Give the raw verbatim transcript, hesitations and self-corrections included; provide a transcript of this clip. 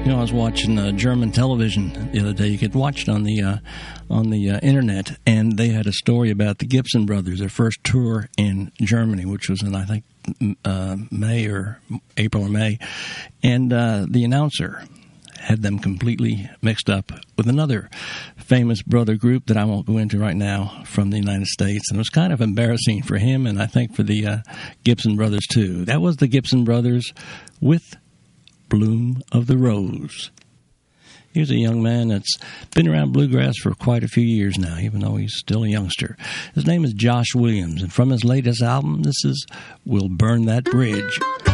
You know, I was watching uh, German television the other day. You could watch it on the uh, on the uh, internet, and they had a story about the Gibson Brothers, their first tour in Germany, which was in, I think, uh, May or April or May. And uh, the announcer had them completely mixed up with another famous brother group that I won't go into right now from the United States. And it was kind of embarrassing for him, and I think for the uh, Gibson Brothers, too. That was the Gibson Brothers with Bloom of the Rose. Here's a young man that's been around bluegrass for quite a few years now, even though he's still a youngster. His name is Josh Williams, and from his latest album, this is We'll Burn That Bridge.